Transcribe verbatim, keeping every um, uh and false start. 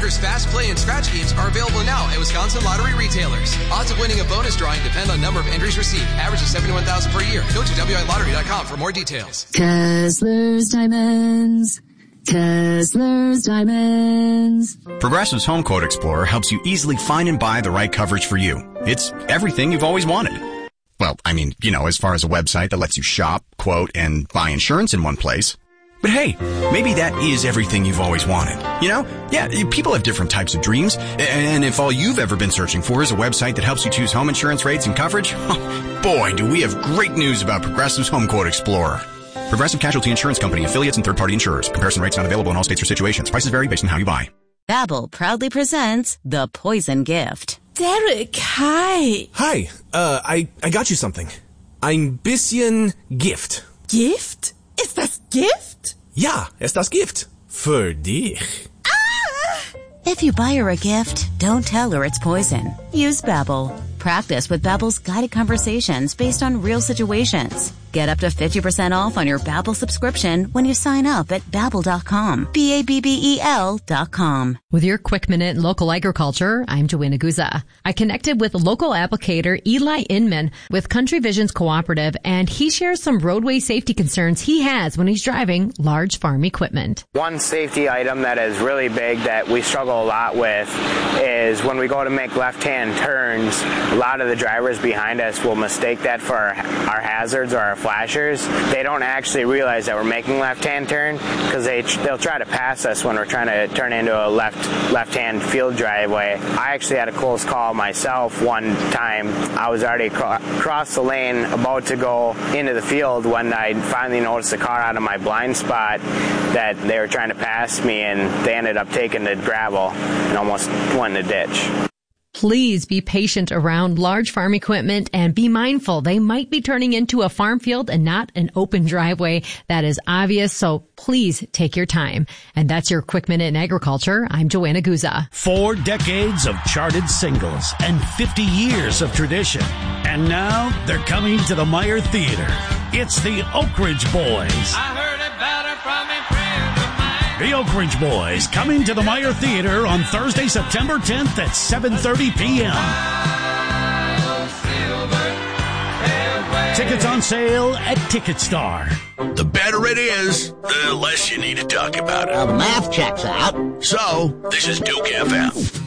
Lotter's Fast Play and Scratch games are available now at Wisconsin Lottery retailers. Odds of winning a bonus drawing depend on number of entries received. Average is seventy-one thousand per year. Go to W I lottery dot com for more details. Kessler's Diamonds. Kessler's Diamonds. Progressive's Home Quote Explorer helps you easily find and buy the right coverage for you. It's everything you've always wanted. Well, I mean, you know, as far as a website that lets you shop, quote, and buy insurance in one place. But hey, maybe that is everything you've always wanted. You know? Yeah, people have different types of dreams. And if all you've ever been searching for is a website that helps you choose home insurance rates and coverage, boy, do we have great news about Progressive's Home Quote Explorer. Progressive Casualty Insurance Company, affiliates, and third-party insurers. Comparison rates not available in all states or situations. Prices vary based on how you buy. Babbel proudly presents The Poison Gift. Derek, hi. Hi, uh, I, I got you something. Ein bisschen Gift. Gift? Ist das Gift? Ja, ist das Gift. Für dich. Ah! If you buy her a gift, don't tell her it's poison. Use Babbel. Practice with Babbel's guided conversations based on real situations. Get up to fifty percent off on your Babbel subscription when you sign up at Babbel dot com. B A B B E L dot com. With your quick minute in local agriculture, I'm Joanna Guza. I connected with local applicator Eli Inman with Country Visions Cooperative, and he shares some roadway safety concerns he has when he's driving large farm equipment. One safety item that is really big that we struggle a lot with is when we go to make left-hand turns, a lot of the drivers behind us will mistake that for our, our hazards or our flashers. They don't actually realize that we're making left-hand turn because they, they'll try to pass us when we're trying to turn into a left, left-hand field driveway. I actually had a close call myself one time. I was already cro- across the lane about to go into the field when I finally noticed the car out of my blind spot that they were trying to pass me, and they ended up taking the gravel and almost went in the ditch. Please be patient around large farm equipment and be mindful. They might be turning into a farm field and not an open driveway. That is obvious, so please take your time. And that's your Quick Minute in Agriculture. I'm Joanna Guza. Four decades of charted singles and fifty years of tradition. And now they're coming to the Meyer Theater. It's the Oak Ridge Boys. I heard it better from a friend of mine. The Oak Ridge Boys coming to the Meyer Theater on Thursday, September tenth at seven thirty p.m. Tickets on sale at TicketStar. The better it is, the less you need to talk about it. Well, the math checks out. So, this is Duke F M.